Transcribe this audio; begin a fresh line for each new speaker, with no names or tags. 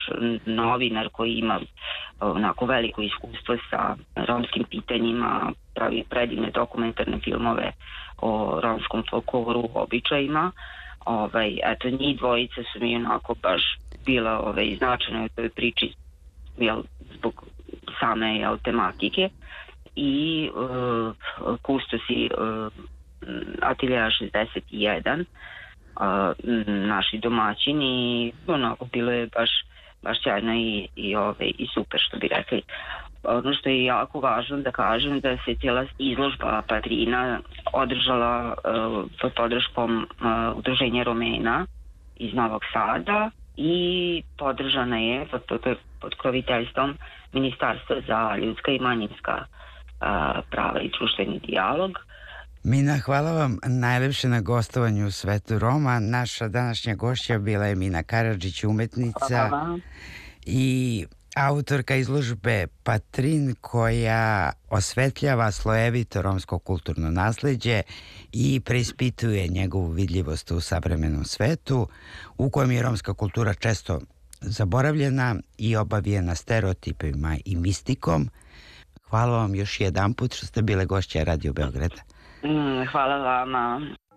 novinar koji ima onako veliko iskustvo sa romskim pitanjima, pravi predivne dokumentarne filmove o romskom folkloru, običajima. Eto, njih dvojica su mi onako baš bila značajna u toj priči, zbog same tematike. I kustosi ateljea 61, naši domaćini, onako bilo je baš sjajno i super, što bi rekli. Ono što je jako važno da kažem, da se cijela izložba Patrina održala pod podrškom Udruženja Romena iz Novog Sada i podržana je pod pokroviteljstvom Ministarstva za ljudska i manjinska prava i društveni dijalog.
Mina, hvala vam najlepše na gostovanju u Svetu Roma. Naša današnja gošća bila je Mina Karadžić, umetnica i autorka izložbe Patrin, koja osvetljava slojevito romsko kulturno nasleđe i preispituje njegovu vidljivost u savremenom svetu, u kojem je romska kultura često zaboravljena i obavijena stereotipima i mistikom. Hvala vam još jedan put što ste bile gošća Radio Beograda.
Hvala vama.